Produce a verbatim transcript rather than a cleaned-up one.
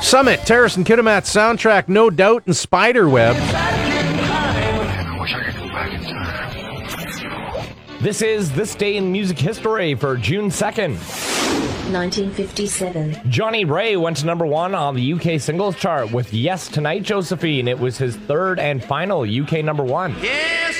Summit, Terrace and Kitimat's soundtrack, No Doubt, and Spiderweb. This is This Day in Music History for June second. nineteen fifty-seven. Johnny Ray went to number one on the U K singles chart with Yes Tonight, Josephine. It was his third and final U K number one. Yeah.